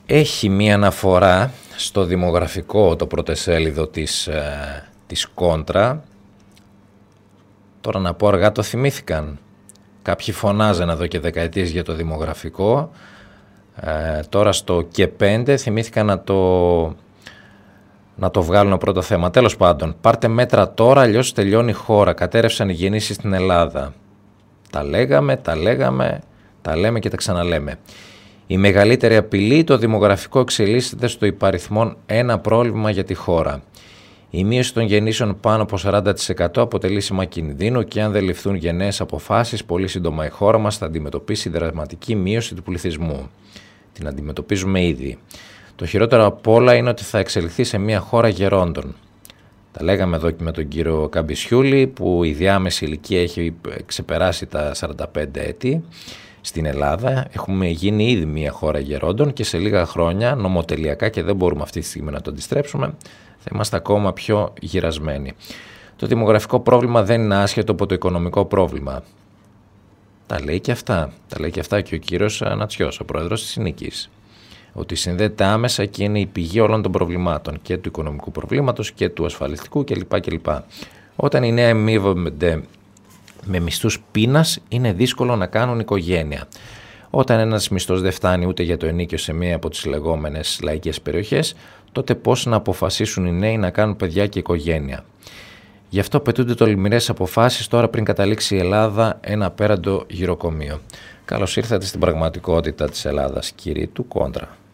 Έχει μία αναφορά στο δημογραφικό το πρωτοσέλιδο της Κόντρα. Τώρα να πω αργά το θυμήθηκαν. Κάποιοι φωνάζαν εδώ και δεκαετίες για το δημογραφικό. Τώρα στο ΚΕ5 θυμήθηκαν να το βγάλουν πρώτο θέμα. Τέλος πάντων, πάρτε μέτρα τώρα, αλλιώς τελειώνει η χώρα. Κατέρευσαν οι γεννήσεις στην Ελλάδα. Τα λέμε και τα ξαναλέμε. Η μεγαλύτερη απειλή, το δημογραφικό, εξελίσσεται στο υπαριθμόν ένα πρόβλημα για τη χώρα. Η μείωση των γεννήσεων πάνω από 40% αποτελεί σήμα κινδύνου και αν δεν ληφθούν γενναίες αποφάσεις, πολύ σύντομα η χώρα μας θα αντιμετωπίσει δραματική μείωση του πληθυσμού. Την αντιμετωπίζουμε ήδη. Το χειρότερο απ' όλα είναι ότι θα εξελιχθεί σε μια χώρα γερόντων. Τα λέγαμε εδώ και με τον κύριο Καμπισιούλη, που η διάμεση ηλικία έχει ξεπεράσει τα 45 έτη. Στην Ελλάδα έχουμε γίνει ήδη μια χώρα γερόντων και σε λίγα χρόνια νομοτελειακά, και δεν μπορούμε αυτή τη στιγμή να το αντιστρέψουμε, θα είμαστε ακόμα πιο γυρασμένοι. Το δημογραφικό πρόβλημα δεν είναι άσχετο από το οικονομικό πρόβλημα. Τα λέει και αυτά και ο κύριος Νατσιός, ο πρόεδρος της Νίκης. Ότι συνδέεται άμεσα και είναι η πηγή όλων των προβλημάτων, και του οικονομικού προβλήματος και του ασφαλιστικού κλπ. Όταν οι νέοι αμείβονται με μισθούς πείνας, είναι δύσκολο να κάνουν οικογένεια. Όταν ένας μισθός δεν φτάνει ούτε για το ενοίκιο σε μία από τις λεγόμενες λαϊκές περιοχές, τότε πώς να αποφασίσουν οι νέοι να κάνουν παιδιά και οικογένεια. Γι' αυτό απαιτούνται τολμηρές αποφάσεις τώρα πριν καταλήξει η Ελλάδα ένα απέραντο γυροκομείο. Καλώς ήρθατε στην πραγματικότητα της Ελλάδας, κύριοι του Κόντρα.